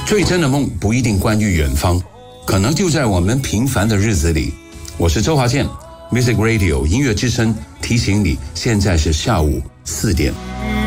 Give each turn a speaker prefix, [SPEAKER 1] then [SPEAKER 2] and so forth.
[SPEAKER 1] 最真的梦不一定关于远方，可能就在我们平凡的日子里。我是周华健 ，Music Radio 音乐之声提醒你，现在是下午4点。